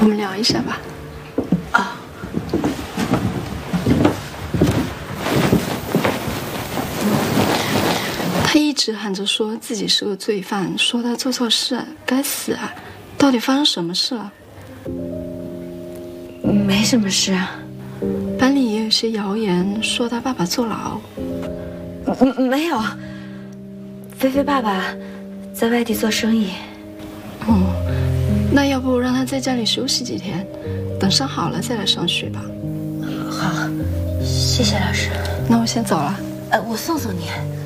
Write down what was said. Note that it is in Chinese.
我们聊一下吧。 啊。 他一直喊着说自己是个罪犯，说他做错事，该死啊！到底发生什么事了？ 没什么事啊。 班里也有些谣言说他爸爸坐牢。 没有，菲菲爸爸在外地做生意。 哦，那要不让他在家里休息几天，等伤好了再来上学吧。 好，谢谢老师。 那我先走了。 我送送你。